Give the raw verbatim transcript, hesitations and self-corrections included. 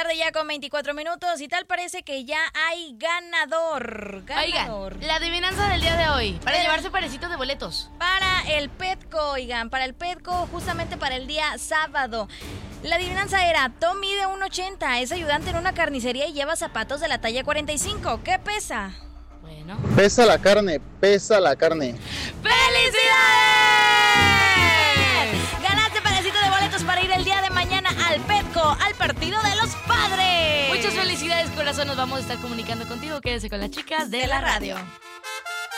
tarde ya con veinticuatro minutos y tal parece que ya hay ganador. ganador. Oigan, la adivinanza del día de hoy, para llevarse parecitos de boletos. Para el Petco, oigan, para el Petco justamente para el día sábado. La adivinanza era, Tom mide uno ochenta, es ayudante en una carnicería y lleva zapatos de la talla cuarenta y cinco. ¿Qué pesa? Bueno. Pesa la carne, pesa la carne. ¡Felicidades! Ganaste parecito de boletos para ir el día de mañana al Petco, al partido de los padres. Muchas felicidades, corazón. Nos vamos a estar comunicando contigo. Quédese con las chicas de, de la la radio. radio.